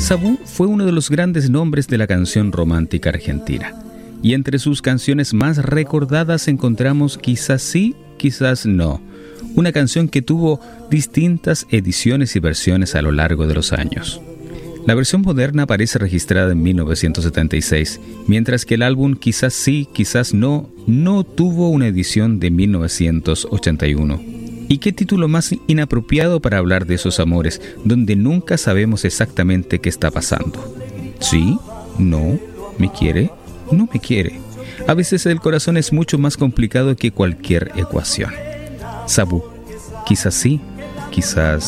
Sabú fue uno de los grandes nombres de la canción romántica argentina. Y entre sus canciones más recordadas encontramos Quizás sí, quizás no, una canción que tuvo distintas ediciones y versiones a lo largo de los años. La versión moderna aparece registrada en 1976, mientras que el álbum Quizás sí, quizás no, no tuvo una edición de 1981. ¿Y qué título más inapropiado para hablar de esos amores, donde nunca sabemos exactamente qué está pasando? ¿Sí? ¿No? ¿Me quiere? ¿No me quiere? A veces el corazón es mucho más complicado que cualquier ecuación. Sabú, quizás sí, quizás